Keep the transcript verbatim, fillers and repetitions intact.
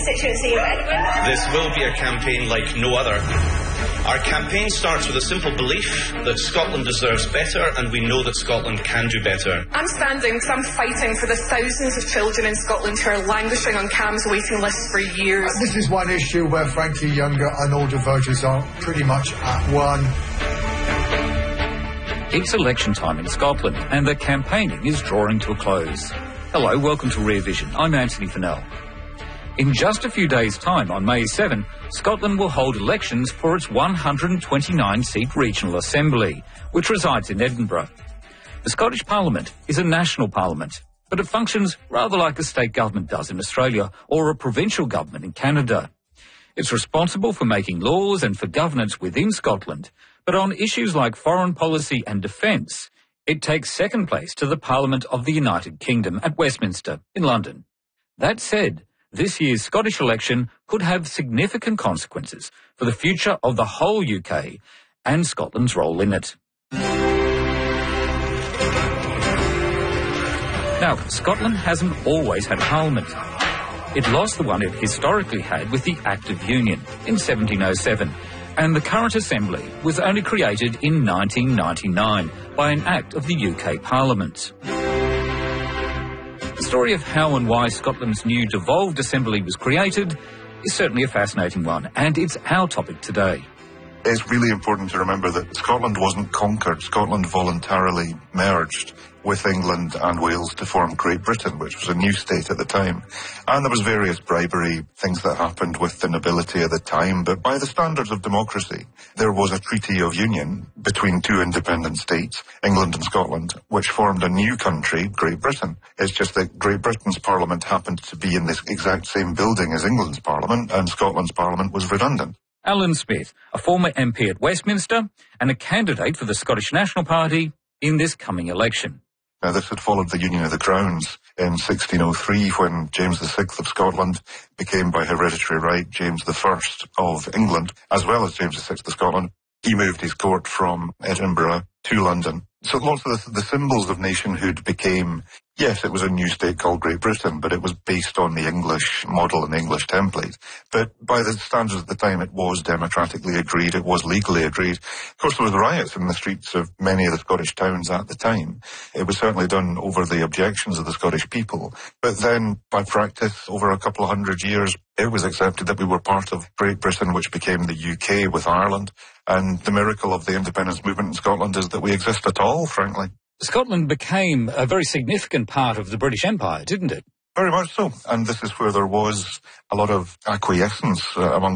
constituency. This will be a campaign like no other. Our campaign starts with a simple belief that Scotland deserves better, and we know that Scotland can do better. I'm standing because I'm fighting for the thousands of children in Scotland who are languishing on C A M's waiting lists for years. This is one issue where, frankly, Younger and older voters are pretty much at one. It's election time in Scotland, and the campaigning is drawing to a close. Hello, welcome to Rear Vision. I'm Anthony Fennell. In just a few days' time, on May seventh, Scotland will hold elections for its one hundred twenty-nine seat regional assembly, which resides in Edinburgh. The Scottish Parliament is a national parliament, but it functions rather like a state government does in Australia or a provincial government in Canada. It's responsible for making laws and for governance within Scotland, but on issues like foreign policy and defence, it takes second place to the Parliament of the United Kingdom at Westminster in London. That said, this year's Scottish election could have significant consequences for the future of the whole U K and Scotland's role in it. Now, Scotland hasn't always had a parliament. It lost the one it historically had with the Act of Union in seventeen oh seven, and the current Assembly was only created in nineteen ninety-nine by an Act of the U K Parliament. The story of how and why Scotland's new devolved assembly was created is certainly a fascinating one, and it's our topic today. It's really important to remember that Scotland wasn't conquered. Scotland voluntarily merged with England and Wales to form Great Britain, which was a new state at the time. And there was various bribery, things that happened with the nobility at the time, but by the standards of democracy, there was a treaty of union between two independent states, England and Scotland, which formed a new country, Great Britain. It's just that Great Britain's parliament happened to be in this exact same building as England's parliament, and Scotland's parliament was redundant. Alan Smith, a former M P at Westminster and a candidate for the Scottish National Party in this coming election. Now, this had followed the Union of the Crowns in sixteen oh three, when James the Sixth of Scotland became by hereditary right James the First of England, as well as James the Sixth of Scotland. He moved his court from Edinburgh to London. So lots of the, the symbols of nationhood became, yes, it was a new state called Great Britain, but it was based on the English model and the English template. But by the standards at the time, it was democratically agreed, it was legally agreed. Of course, there was riots in the streets of many of the Scottish towns at the time. It was certainly done over the objections of the Scottish people. But then, by practice, over a couple of hundred years, it was accepted that we were part of Great Britain, which became the U K with Ireland. And the miracle of the independence movement in Scotland is that we exist at all, frankly. Scotland became a very significant part of the British Empire, didn't it? Very much so. And this is where there was a lot of acquiescence uh, among